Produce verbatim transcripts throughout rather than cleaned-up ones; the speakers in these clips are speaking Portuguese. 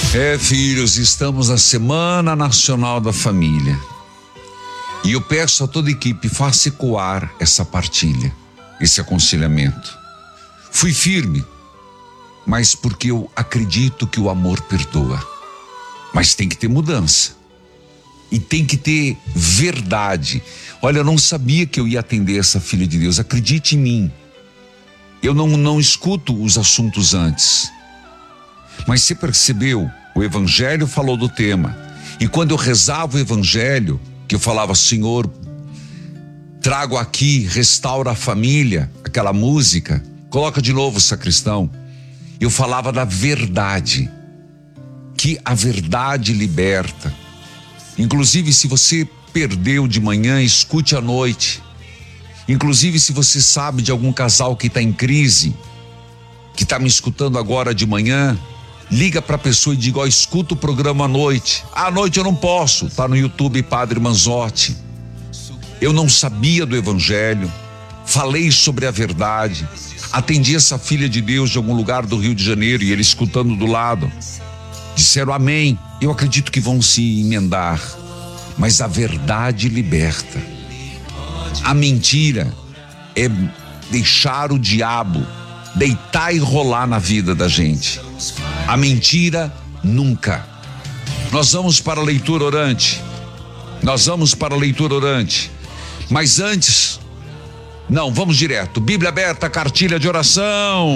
É, filhos, estamos na Semana Nacional da Família. E eu peço a toda a equipe, faça ecoar essa partilha, esse aconselhamento. Fui firme, mas porque eu acredito que o amor perdoa. Mas tem que ter mudança. E tem que ter verdade. Olha, eu não sabia que eu ia atender essa filha de Deus. Acredite em mim. Eu não, não escuto os assuntos antes. Mas você percebeu? O Evangelho falou do tema. E quando eu rezava o Evangelho, que eu falava, Senhor, trago aqui, restaura a família, aquela música, coloca de novo, sacristão. Eu falava da verdade, que a verdade liberta. Inclusive, se você perdeu de manhã, escute à noite. Inclusive, se você sabe de algum casal que está em crise, que está me escutando agora de manhã, liga para a pessoa e diga, ó, escuta o programa à noite. À noite eu não posso, está no YouTube Padre Manzotti. Eu não sabia do Evangelho, falei sobre a verdade, atendi essa filha de Deus de algum lugar do Rio de Janeiro e ele escutando do lado. Disseram amém. Eu acredito que vão se emendar, mas a verdade liberta. A mentira é deixar o diabo deitar e rolar na vida da gente. A mentira nunca. Nós vamos para a leitura orante. Nós vamos para a leitura orante. Mas antes, não, vamos direto. Bíblia aberta, cartilha de oração.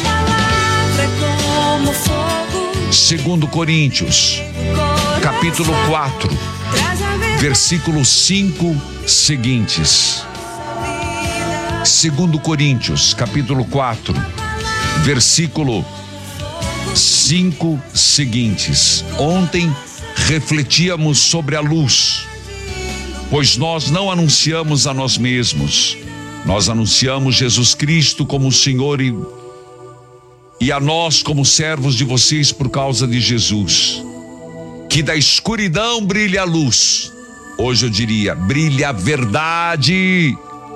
Segundo Coríntios, capítulo quatro, versículo cinco seguintes. Segundo Coríntios, capítulo quatro, versículo cinco seguintes. Ontem refletíamos sobre a luz, pois nós não anunciamos a nós mesmos, nós anunciamos Jesus Cristo como o Senhor e, e a nós como servos de vocês por causa de Jesus. Que da escuridão brilhe a luz. Hoje eu diria, brilha a verdade.